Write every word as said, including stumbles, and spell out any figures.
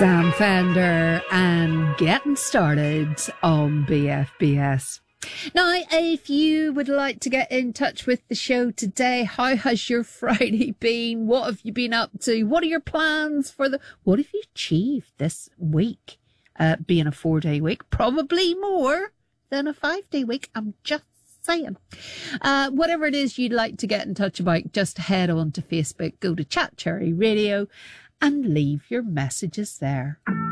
Sam Fender and Getting Started on B F B S. Now, if you would like to get in touch with the show today, how has your Friday been? What have you been up to? What are your plans for the... What have you achieved this week? Uh, being a four-day week, probably more than a five-day week. I'm just saying. Uh, whatever it is you'd like to get in touch about, just head on to Facebook, go to Chat Cherry Radio and leave your messages there.